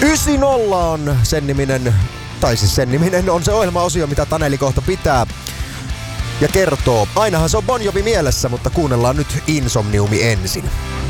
9-0 on sen niminen, tai siis sen niminen on se ohjelmaosio, mitä Taneli kohta pitää ja kertoo. Ainahan se on Bon Jovi mielessä, mutta kuunnellaan nyt Insomniumi ensin.